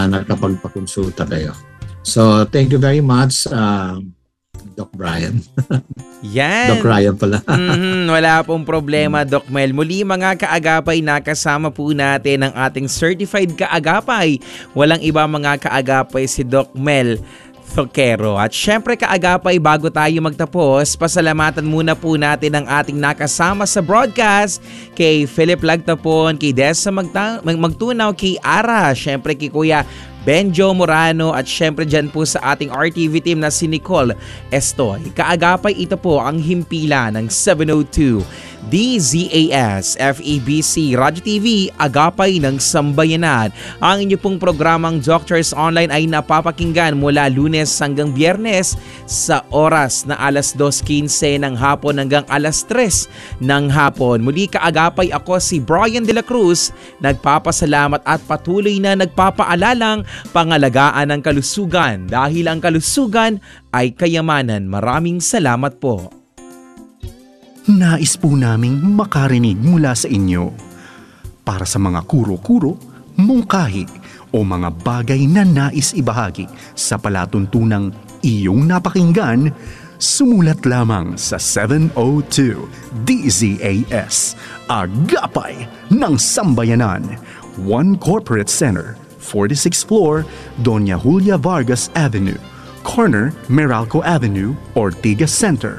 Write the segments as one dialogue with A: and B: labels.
A: nakapagpakonsulta kayo. So, thank you very much, Doc Brian.
B: Yan.
A: Doc Ryan pala.
B: Wala pong problema, Doc Mel. Muli mga kaagapay, nakasama po natin ang ating certified kaagapay. Walang iba mga kaagapay si Doc Mel Thokero. At syempre kaagapay, bago tayo magtapos, pasalamatan muna po natin ang ating nakasama sa broadcast, kay Philip Lagtapon, kay Dessa Magtunaw, kay Ara, syempre kay Kuya Benjo Morano, at syempre dyan po sa ating RTV team na si Nicole Estoy. Kaagapay, ito po ang himpila ng 702 DZAS FEBC Radyo TV, Agapay ng Sambayanan. Ang inyo pong programang Doctors Online ay napapakinggan mula Lunes hanggang Biyernes sa oras na alas 2:15 ng hapon hanggang alas 3 ng hapon. Muli kaagapay, ako si Brian De La Cruz, nagpapasalamat at patuloy na nagpapaalalang pangalagaan ng kalusugan dahil ang kalusugan ay kayamanan. Maraming salamat po.
C: Nais po naming makarinig mula sa inyo. Para sa mga kuro-kuro, mungkahi o mga bagay na nais ibahagi sa palatuntunang iyong napakinggan, sumulat lamang sa 702 DZAS, Agapay ng Sambayanan, 1 Corporate Center, 46th floor, Doña Julia Vargas Avenue, corner Meralco Avenue, Ortigas Center,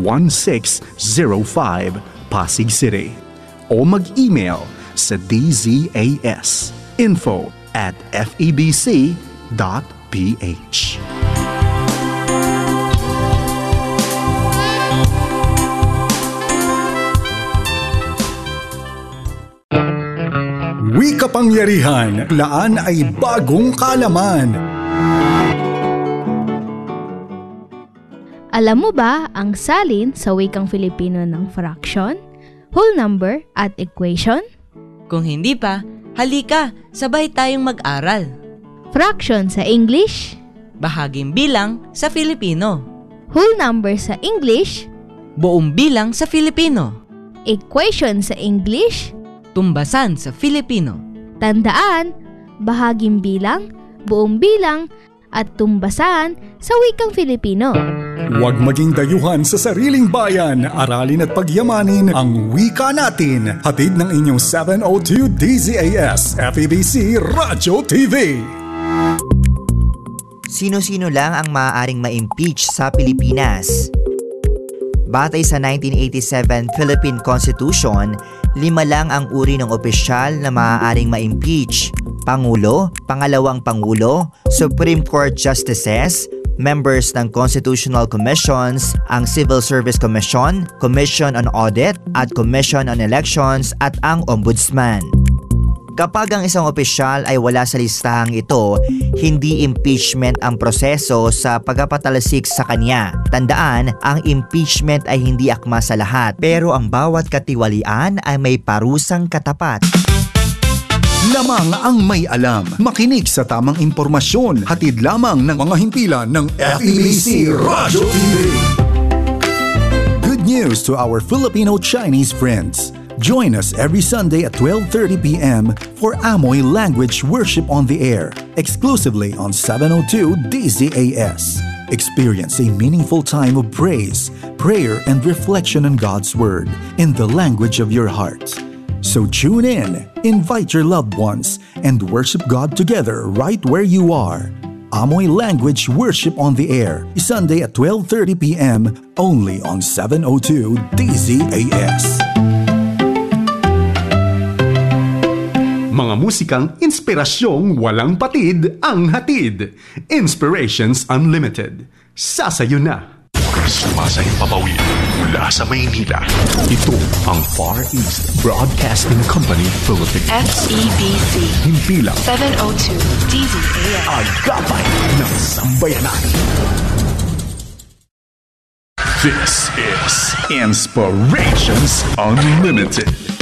C: 1605, Pasig City. O mag-email sa dzas info@febc.ph.
D: Wika Pangyarihan, laan ay bagong kalaman.
E: Alam mo ba ang salin sa wikang Filipino ng fraction, whole number at equation?
F: Kung hindi pa, halika, sabay tayong mag-aral.
E: Fraction sa English,
F: bahaging bilang sa Filipino.
E: Whole number sa English,
F: buong bilang sa Filipino.
E: Equation sa English,
F: tumbasan sa Filipino.
E: Tandaan, bahaging bilang, buong bilang, at tumbasan sa wikang Filipino.
D: Huwag maging dayuhan sa sariling bayan. Aralin at pagyamanin ang wika natin. Hatid ng inyong 702 DZAS FEBC Radyo TV.
G: Sino-sino lang ang maaaring ma-impeach sa Pilipinas? Batay sa 1987 Philippine Constitution, 5 lang ang uri ng opisyal na maaaring ma-impeach: Pangulo, Pangalawang Pangulo, Supreme Court Justices, members ng Constitutional Commissions, ang Civil Service Commission, Commission on Audit at Commission on Elections at ang Ombudsman. Kapag ang isang opisyal ay wala sa listahang ito, hindi impeachment ang proseso sa pagpapatalsik sa kanya. Tandaan, ang impeachment ay hindi akma sa lahat, pero ang bawat katiwalian ay may parusang katapat.
D: Lamang ang may alam. Makinig sa tamang impormasyon. Hatid lamang ng mga himpilan ng FEBC Radyo TV. Good news to our Filipino-Chinese friends. Join us every Sunday at 12:30 p.m. for Amoy Language Worship on the Air, exclusively on 702 DZAS. Experience a meaningful time of praise, prayer, and reflection on God's Word in the language of your heart. So tune in, invite your loved ones, and worship God together right where you are. Amoy Language Worship on the Air, Sunday at 12:30 p.m. only on 702 DZAS.
H: Mga musikang inspirasyong walang patid ang hatid. Inspirations Unlimited. Sasayo na.
I: Sumasayang papawid mula sa Maynila. Ito ang Far East Broadcasting Company Philippines.
J: FEBC.
I: Himpilang
J: 702 DZAS.
I: Agapay ng Sambayanan. This is Inspirations Unlimited.